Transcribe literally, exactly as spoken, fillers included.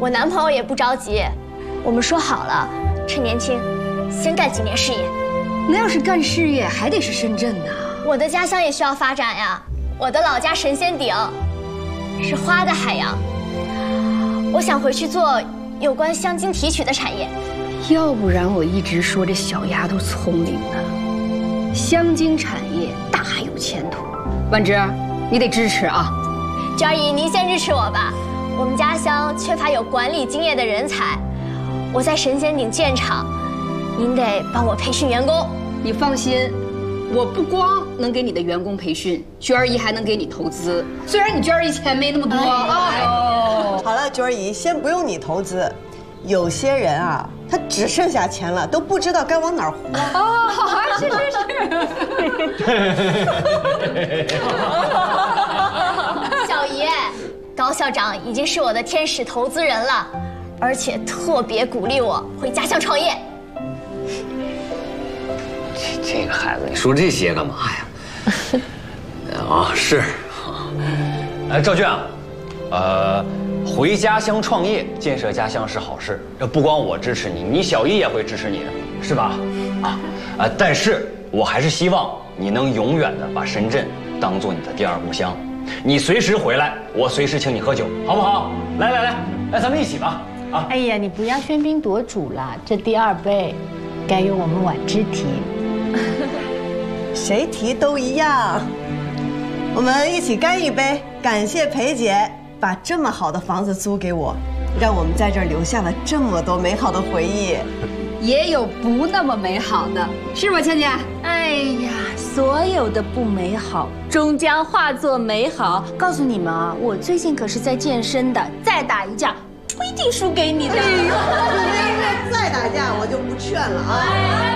我男朋友也不着急，我们说好了，趁年轻，先干几年事业。 那要是干事业，还得是深圳呐。 我的家乡也需要发展呀，我的老家神仙顶，是花的海洋。我想回去做有关香精提取的产业。 要不然我一直说这小丫头聪明呢。香精产业大有前途，婉芝，你得支持啊。 娟儿姨，您先支持我吧。我们家乡缺乏有管理经验的人才，我在神仙顶建厂，您得帮我培训员工。 你放心，我不光能给你的员工培训，娟儿姨还能给你投资。虽然你娟儿姨钱没那么多啊。哦， 好了，娟儿姨，先不用你投资，有些人啊，他只剩下钱了，都不知道该往哪儿花。 哦，好，是是是。 小姨，高校长已经是我的天使投资人了，而且特别鼓励我回家乡创业。 这这个孩子，你说这些干嘛呀？啊，是。哎，赵俊啊，呃，回家乡创业、建设家乡是好事，这不光我支持你，你小姨也会支持你的，是吧？啊，呃，但是我还是希望你能永远的把深圳当做你的第二故乡。你随时回来，我随时请你喝酒，好不好？来来来，来，咱们一起吧！啊！ 哎呀，你不要喧宾夺主了，这第二杯，该由我们婉芝提。 谁提都一样。我们一起干一杯，感谢裴姐把这么好的房子租给我，让我们在这儿留下了这么多美好的回忆。 也有不那么美好的，是吗，倩倩？ 哎呀，所有的不美好终将化作美好。告诉你们啊，我最近可是在健身的，再打一架不一定输给你的。 哎呦，再打架我就不劝了啊。